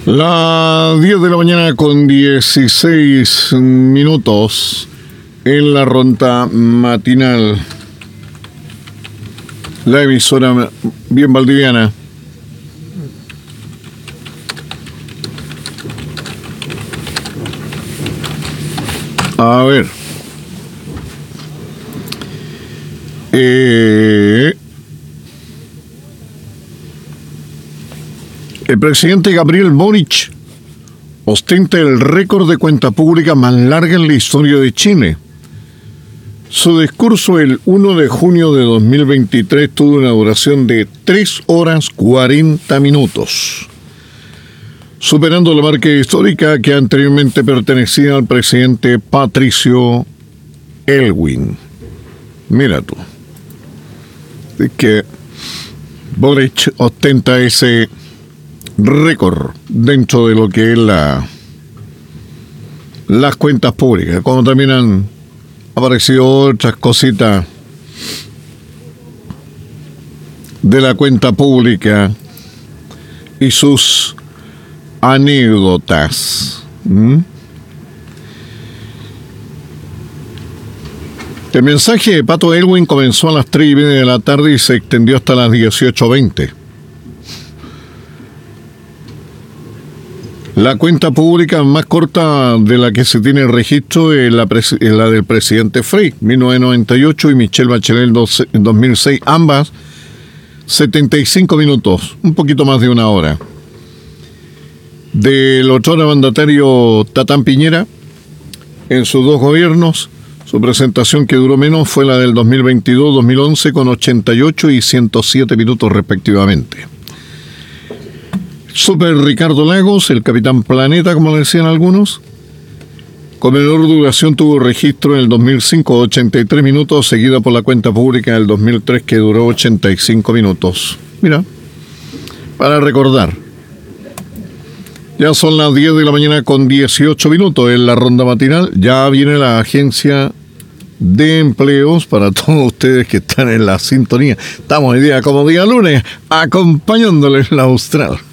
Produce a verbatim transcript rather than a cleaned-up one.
Las diez de la mañana con dieciséis minutos en la ronda matinal. La emisora bien valdiviana. A ver. Eh... El presidente Gabriel Boric ostenta el récord de cuenta pública más larga en la historia de Chile. Su discurso el primero de junio de dos mil veintitrés tuvo una duración de tres horas cuarenta minutos, superando la marca histórica que anteriormente pertenecía al presidente Patricio Aylwin. Mira tú. Es que Boric ostenta ese récord dentro de lo que es la las cuentas públicas, como también han aparecido otras cositas de la cuenta pública y sus anécdotas. ¿Mm? El mensaje de Pato Aylwin comenzó a las tres y media de la tarde y se extendió hasta las dieciocho veinte. La cuenta pública más corta de la que se tiene registro es la, pres- es la del presidente Frei, mil novecientos noventa y ocho, y Michelle Bachelet en dos mil seis, ambas setenta y cinco minutos, un poquito más de una hora. Del otro mandatario Tatán Piñera, en sus dos gobiernos, su presentación que duró menos fue la del dos mil veintidós dos mil once con ochenta y ocho y ciento siete minutos respectivamente. Super Ricardo Lagos, el Capitán Planeta, como le decían algunos, con menor duración tuvo registro en el dos mil cinco, ochenta y tres minutos, seguida por la cuenta pública del dos mil tres, que duró ochenta y cinco minutos. Mira, para recordar. Ya son las diez de la mañana con dieciocho minutos en la ronda matinal. Ya viene la agencia de empleos para todos ustedes que están en la sintonía. Estamos hoy día como día lunes, acompañándoles la Austral.